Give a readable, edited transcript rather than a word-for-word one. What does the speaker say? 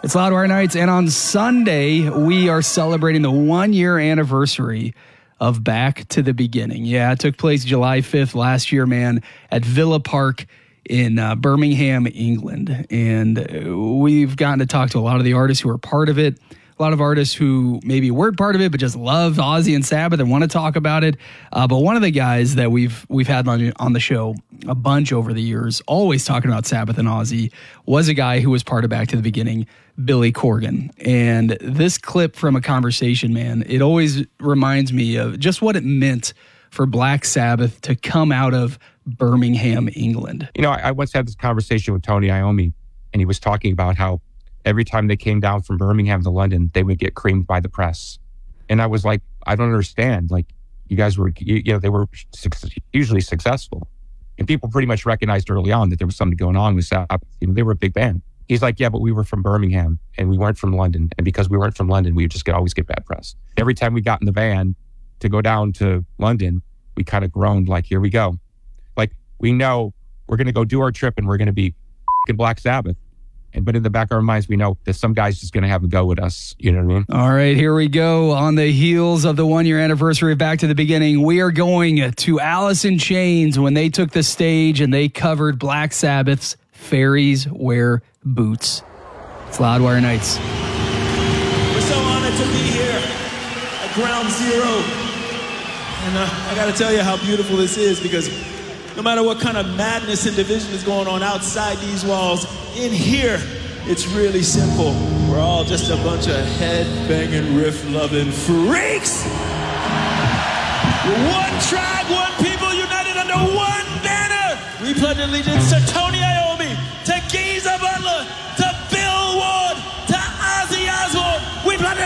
It's Loudwire Nights, and on Sunday, we are celebrating the 1-year anniversary of Back to the Beginning. Yeah, it took place July 5th last year, man, at Villa Park in Birmingham, England. And we've gotten to talk to a lot of the artists who are part of it, a lot of artists who maybe weren't part of it, but just love Ozzy and Sabbath and want to talk about it. But one of the guys that we've had on the show a bunch over the years, always talking about Sabbath and Ozzy, was a guy who was part of Back to the Beginning, Billy Corgan. And this clip from a conversation, man, it always reminds me of just what it meant for Black Sabbath to come out of Birmingham, England. You know, I once had this conversation with Tony Iommi, and he was talking about how every time they came down from Birmingham to London, they would get creamed by the press. And I was like, I don't understand. Like, you guys were, they were hugely successful. And people pretty much recognized early on that there was something going on with Sabbath. You know, they were a big band. He's like, yeah, but we were from Birmingham and we weren't from London. And because we weren't from London, we would just always get bad press. Every time we got in the van to go down to London, we kind of groaned like, here we go. Like, we know we're going to go do our trip and we're going to be f***ing Black Sabbath. But in the back of our minds, we know that some guy's just going to have a go with us. You know what I mean? All right, here we go. On the heels of the 1-year anniversary of Back to the Beginning, we are going to Alice in Chains when they took the stage and they covered Black Sabbath's Fairies Wear Boots. It's Loudwire Nights. We're so honored to be here at Ground Zero. And I got to tell you how beautiful this is, because no matter what kind of madness and division is going on outside these walls, in here, it's really simple. We're all just a bunch of head-banging, riff-loving freaks. We're one tribe, one people, united under one banner. We pledge allegiance to Tony Iommi, to Geezer Butler, to